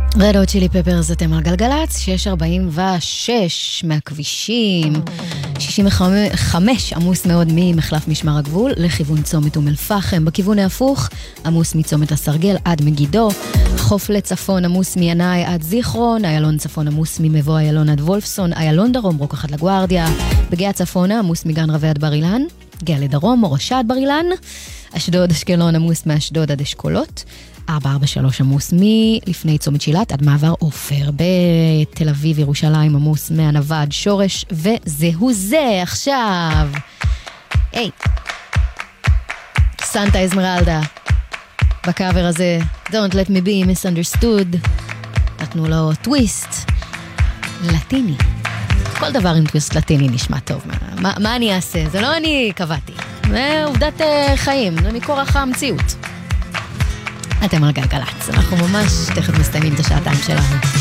רד הוט צ'ילי פפרס, אתם על גלגלץ, 646 מהכבישים, 65 עמוס מאוד ממחלף משמר הגבול לכיוון צומת אום אל-פחם, בכיוון ההפוך עמוס מצומת הסרגל עד מגידו, חוף לצפון עמוס מינאי עד זיכרון, איילון צפון עמוס ממבוא איילון עד וולפסון, איילון דרום רוקחת לגוארדיה, בגאה צפונה עמוס מגן רבי עד בר אילן, גאה לדרום ראשה עד בר אילן, אשדוד אשקלון עמוס מאשדוד עד אשכולות, 443 עמוס מלפני צומת שילת עד מעבר עופר, בתל אביב ירושלים עמוס מהנווה עד שורש, וזהו זה עכשיו. היי, סנטה אזמרלדה בקאבר הזה, Don't let me be misunderstood, נתנו לו טוויסט לטיני, כל דבר עם טוויסט לטיני נשמע טוב. מה אני אעשה? זה לא אני קבעתי, זה עובדת חיים, זה מכורח המציאות. אתם על גלגלץ, אנחנו ממש תכף מסתיימים את השעתיים שלנו.